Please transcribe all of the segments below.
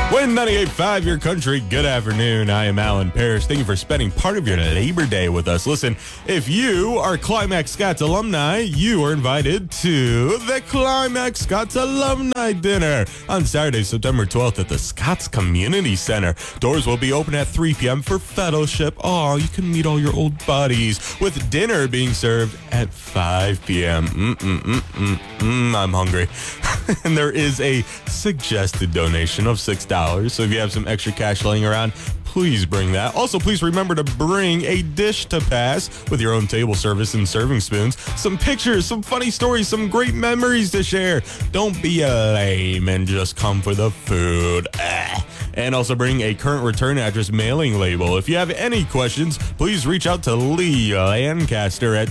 Win 98.5 Your Country. Good afternoon. I am Alan Parrish. Thank you for spending part of your Labor Day with us. Listen, if you are Climax Scots alumni, you are invited to the Climax Scots Alumni Dinner on Saturday, September 12th at the Scots Community Center. Doors will be open at 3 p.m. for fellowship. Oh, you can meet all your old buddies, with dinner being served at 5 p.m. I'm hungry. And there is a suggested donation of $6. So if you have some extra cash laying around, please bring that. Also, please remember to bring a dish to pass with your own table service and serving spoons, some pictures, some funny stories, some great memories to share. Don't be a lame and just come for the food. And also bring a current return address mailing label. If you have any questions, please reach out to Lee Lancaster at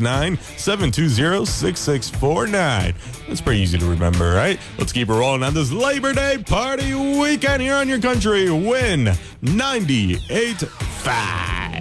269-720-6649. That's pretty easy to remember, right? Let's keep it rolling on this Labor Day party weekend here on Your Country. Win 98.5.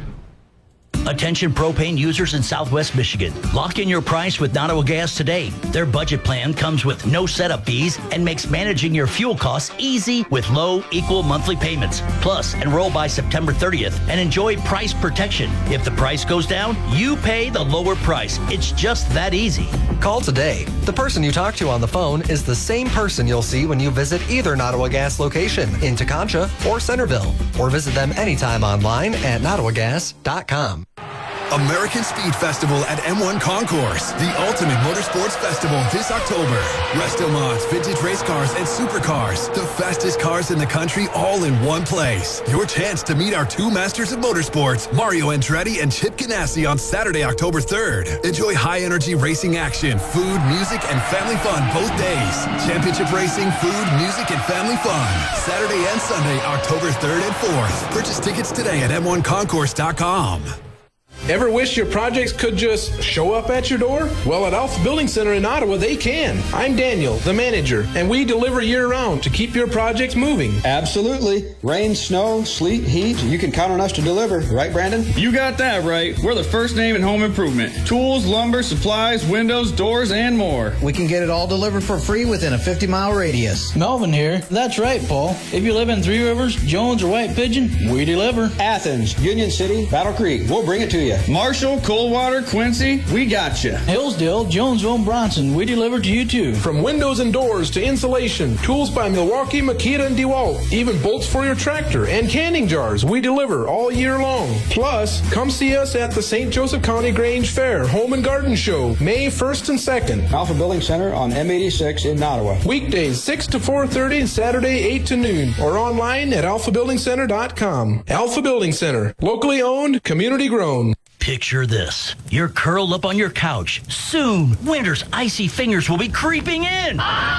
Attention propane users in Southwest Michigan. Lock in your price with Nottawa Gas today. Their budget plan comes with no setup fees and makes managing your fuel costs easy with low, equal monthly payments. Plus, enroll by September 30th and enjoy price protection. If the price goes down, you pay the lower price. It's just that easy. Call today. The person you talk to on the phone is the same person you'll see when you visit either Nottawa Gas location in Teconcha or Centerville, or visit them anytime online at nottawagas.com. American Speed Festival at M1 Concourse, the ultimate motorsports festival this October. Resto mods, vintage race cars, and supercars. The fastest cars in the country all in one place. Your chance to meet our two masters of motorsports, Mario Andretti and Chip Ganassi, on Saturday, October 3rd. Enjoy high-energy racing action, food, music, and family fun both days. Championship racing, food, music, and family fun. Saturday and Sunday, October 3rd and 4th. Purchase tickets today at m1concourse.com. Ever wish your projects could just show up at your door? Well, at Alpha Building Center in Ottawa, they can. I'm Daniel, the manager, and we deliver year-round to keep your projects moving. Absolutely. Rain, snow, sleet, heat, you can count on us to deliver. Right, Brandon? You got that right. We're the first name in home improvement. Tools, lumber, supplies, windows, doors, and more. We can get it all delivered for free within a 50-mile radius. Melvin here. That's right, Paul. If you live in Three Rivers, Jones, or White Pigeon, we deliver. Athens, Union City, Battle Creek, we'll bring it to you. Marshall, Coldwater, Quincy, we got you. Hillsdale, Jonesville, and Bronson, we deliver to you too. From windows and doors to insulation, tools by Milwaukee, Makita, and DeWalt, even bolts for your tractor and canning jars, we deliver all year long. Plus, come see us at the St. Joseph County Grange Fair Home and Garden Show, May 1st and 2nd. Alpha Building Center on M86 in Ottawa. Weekdays 6 to 4:30 and Saturday 8 to noon, or online at alphabuildingcenter.com. Alpha Building Center, locally owned, community grown. Picture this. You're curled up on your couch. Soon, winter's icy fingers will be creeping in.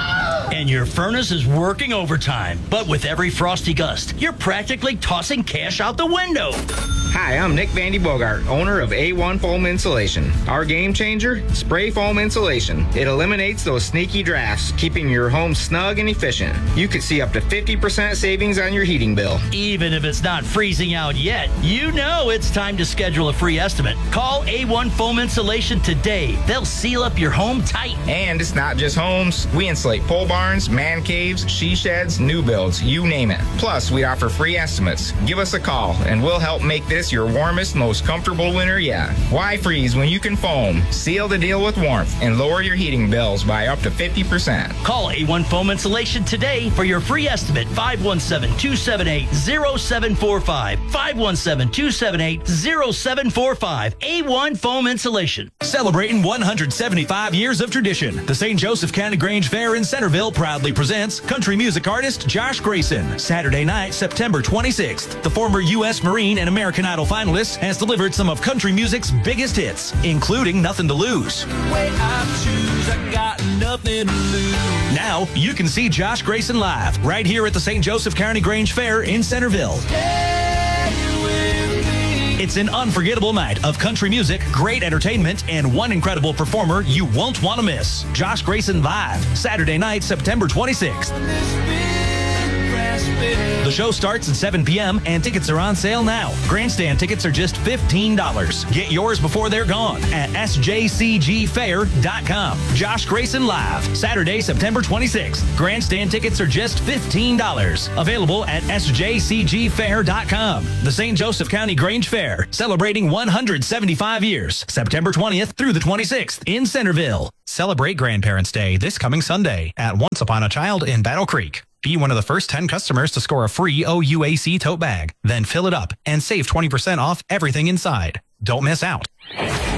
And your furnace is working overtime. But with every frosty gust, you're practically tossing cash out the window. Hi, I'm Nick Vandy Bogart, owner of A1 Foam Insulation. Our game changer, spray foam insulation. It eliminates those sneaky drafts, keeping your home snug and efficient. You could see up to 50% savings on your heating bill. Even if it's not freezing out yet, you know it's time to schedule a free estimate. Call A1 Foam Insulation today. They'll seal up your home tight. And it's not just homes. We insulate pole barns, man caves, she sheds, new builds, you name it. Plus, we offer free estimates. Give us a call, and we'll help make this your warmest, most comfortable winter yet. Why freeze when you can foam? Seal the deal with warmth and lower your heating bills by up to 50%. Call A1 Foam Insulation today for your free estimate. 517-278-0745. 517-278-0745. A1 Foam Insulation. Celebrating 175 years of tradition, the St. Joseph County Grange Fair in Centerville proudly presents country music artist Josh Grayson. Saturday night, September 26th. The former U.S. Marine and American Idol finalist has delivered some of country music's biggest hits, including Nothing to Lose. Now, you can see Josh Grayson live right here at the St. Joseph County Grange Fair in Centerville. It's an unforgettable night of country music, great entertainment, and one incredible performer you won't want to miss. Josh Grayson Live, Saturday night, September 26th. The show starts at 7 p.m. and tickets are on sale now. Grandstand tickets are just $15. Get yours before they're gone at sjcgfair.com. Josh Grayson Live, Saturday, September 26th. Grandstand tickets are just $15. Available at sjcgfair.com. The St. Joseph County Grange Fair, celebrating 175 years. September 20th through the 26th in Centerville. Celebrate Grandparents' Day this coming Sunday at Once Upon a Child in Battle Creek. Be one of the first 10 customers to score a free OUAC tote bag. Then fill it up and save 20% off everything inside. Don't miss out.